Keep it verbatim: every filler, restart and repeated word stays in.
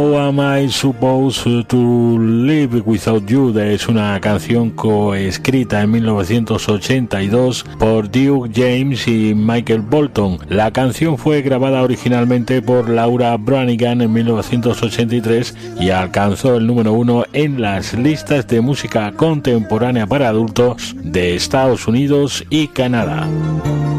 How Am I Supposed to Live Without You? Es una canción coescrita en mil novecientos ochenta y dos por Duke James y Michael Bolton. La canción fue grabada originalmente por Laura Branigan en mil novecientos ochenta y tres y alcanzó el número uno en las listas de música contemporánea para adultos de Estados Unidos y Canadá.